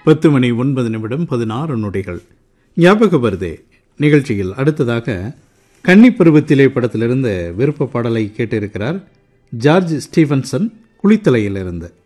10:09 ஞாபக வருதே நிகழ்ச்சியில் அடுத்ததாக கன்னி பருவத்திலே படத்திலிருந்து விருப்ப பாடலை கேட்டிருக்கிறார் ஜார்ஜ் ஸ்டீவன்சன் குளித்தலையிலிருந்து.